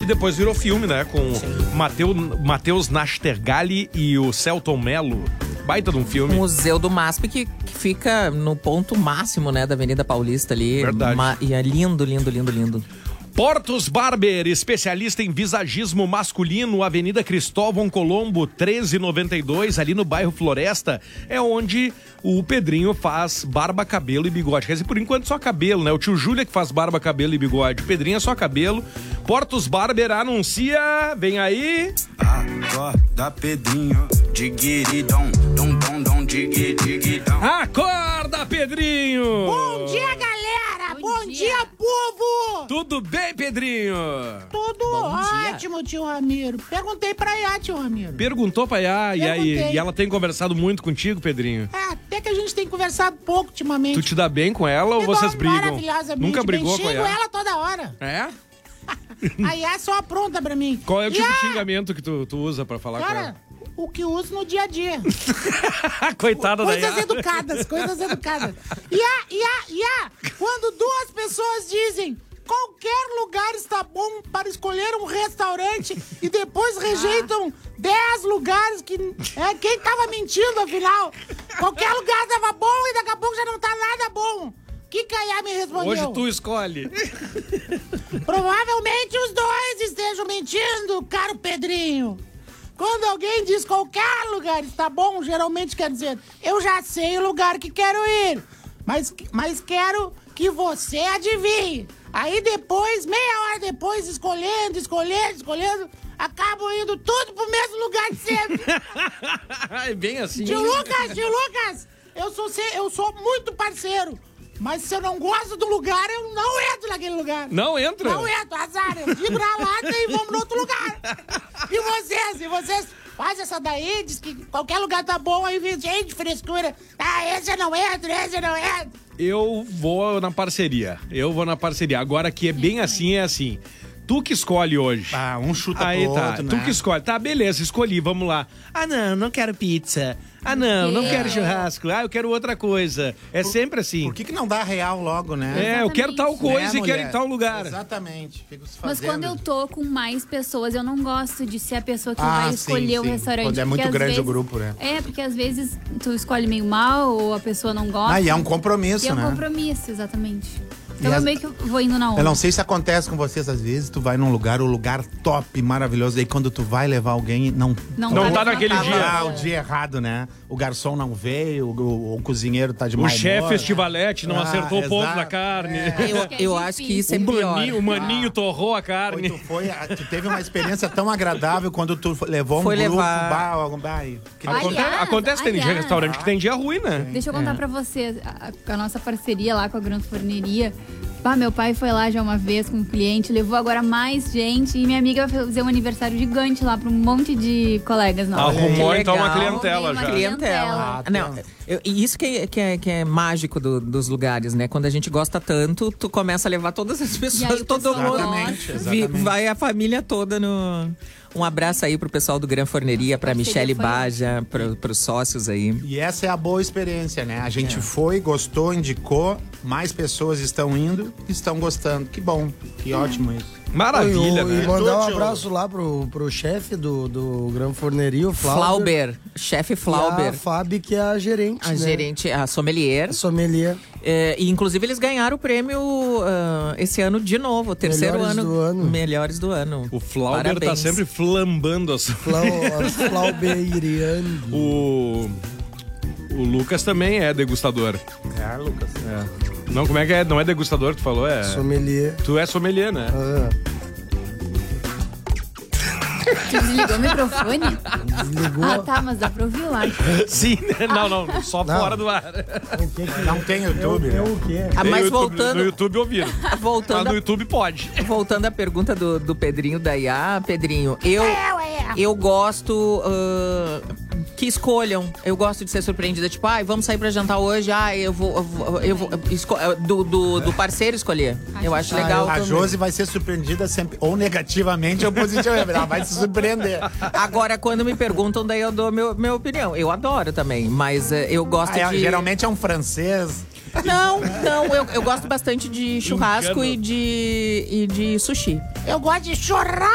depois virou filme, né? Com Matheus Nastergalli e o Celton Mello. Baita de um filme. O Museu do MASP que fica no ponto máximo, né, da Avenida Paulista ali. Verdade. E é lindo, lindo, lindo, lindo. Portos Barber, especialista em visagismo masculino, Avenida Cristóvão Colombo, 1392, ali no bairro Floresta, é onde o Pedrinho faz barba, cabelo e bigode. Quer dizer, por enquanto só cabelo, né? O tio Júlia que faz barba, cabelo e bigode. O Pedrinho é só cabelo. Portos Barber anuncia, vem aí... Acorda, Pedrinho, diguiridom, dom, dom, dom, diguiridom. Acorda, Pedrinho! Bom dia, galera! Bom dia, povo! Tudo bem, Pedrinho? Tudo ótimo, tio Ramiro. Perguntei pra Iá, tio Ramiro. Perguntou pra Iá, e aí? Perguntei. E ela tem conversado muito contigo, Pedrinho? Até que a gente tem conversado pouco ultimamente. Tu te dá bem com ela ou Me vocês dou brigam? maravilhosamente Nunca bem. brigou com a Xingo Iá? ela toda hora. É? A Iá só apronta pra mim. Qual é o tipo Iá, de xingamento que tu usa pra falar com ela? Cara, o que uso no dia a dia. Coitada da Coisas Iá. educadas, coisas educadas. Iá, quando duas pessoas dizem qualquer lugar está bom para escolher um restaurante e depois rejeitam 10 lugares que... quem tava mentindo, afinal? Qualquer lugar tava bom e daqui a pouco já não tá nada bom. O que a Iá me respondeu? Hoje tu escolhe. Provavelmente os dois estejam mentindo, caro Pedrinho. Quando alguém diz qualquer lugar está bom, geralmente quer dizer, eu já sei o lugar que quero ir, mas quero que você adivinhe. Aí depois, meia hora depois, escolhendo, acabam indo tudo pro mesmo lugar de sempre. É bem assim. Tio Lucas, eu sou muito parceiro. Mas se eu não gosto do lugar, eu não entro naquele lugar. Não entra? Não entro, azar. Eu digo na lata e vamos no outro lugar. E vocês fazem essa daí, diz que qualquer lugar tá bom, aí vem gente, frescura. Esse eu não entro. Eu vou na parceria. Agora que é bem assim, é assim. Tu que escolhe hoje. Um chuta aí pro tá, outro, tu né? que escolhe. Tá, beleza, escolhi, vamos lá. Não quero pizza. Não quero churrasco. Eu quero outra coisa. É sempre assim. Por que não dá real logo, né? Eu quero tal coisa Né, e quero mulher? em tal lugar. Exatamente. Fico se Mas fazendo. quando eu tô com mais pessoas, eu não gosto de ser a pessoa que Ah, vai sim, escolher o sim. restaurante. Quando é muito porque às grande o vezes- grupo, né? Porque às vezes tu escolhe meio mal ou a pessoa não gosta. E é um compromisso, E é um né? compromisso, exatamente. Então E eu as- meio que vou indo na onda. Eu não sei se acontece com vocês às vezes, tu vai num lugar, o lugar top, maravilhoso, aí quando tu vai levar alguém, não tá naquele dia. o dia errado, né? O garçom não veio, o cozinheiro tá de O mau chefe humor. Estivalete não acertou o ponto exato. da carne. Eu acho que isso é pior. O maninho torrou a carne. Tu teve uma experiência tão agradável quando tu levou Foi um grupo, levar- Acontece, tem aliás. restaurante que tem dia ruim, né? Deixa eu contar pra vocês, a nossa parceria lá com a Gran Forneria. Meu pai foi lá já uma vez com um cliente, levou agora mais gente e minha amiga vai fazer um aniversário gigante lá pra um monte de colegas nossos. Arrumou Que então uma legal. clientela Uma já. Clientela. Não, e isso que é mágico dos lugares, né? Quando a gente gosta tanto, tu começa a levar todas as E aí pessoas, o todo pessoal mundo. Exatamente, gosta. exatamente. Vai a família toda no... Um abraço aí pro pessoal do Gran Forneria, pra Parceria Michele foi Baja, pros sócios aí. E essa é a boa experiência, né? A gente foi, gostou, indicou, mais pessoas estão indo, estão gostando. Que bom, que ótimo isso. Maravilha, E né? mandar um Tio. abraço lá pro chefe do Gran Forneria, o Flauber, chefe E Flauber. a Fábio, que é a gerente, A né? gerente, a sommelier. A sommelier. E inclusive eles ganharam o prêmio esse ano de novo, terceiro Melhores ano. do ano. Melhores do ano. O Flauber tá Parabéns. sempre flambando as... Flauberiano. O Lucas também é degustador. Lucas. Não, como é que é? Não é degustador que tu falou? Sommelier. Tu é sommelier, né? Tu desligou o microfone? Desligou. Tá, mas dá pra ouvir lá. Sim, não, só Não. fora do ar. Não tem YouTube, né? O quê? Ah, Tem mas YouTube, voltando, No YouTube ouviram. Mas voltando, no YouTube pode. voltando à pergunta do Pedrinho da IA, Pedrinho, eu gosto que escolham. Eu gosto de ser surpreendida, tipo, vamos sair pra jantar hoje, eu vou do parceiro escolher. Eu acho legal. A Josi vai ser surpreendida sempre, ou negativamente ou positivamente. Ela vai se surpreender. Agora, quando me perguntam, daí eu dou minha opinião. Eu adoro também, mas eu gosto de... Geralmente é um francês. Não, eu gosto bastante de churrasco Engano. e de sushi. Eu gosto de churrasco.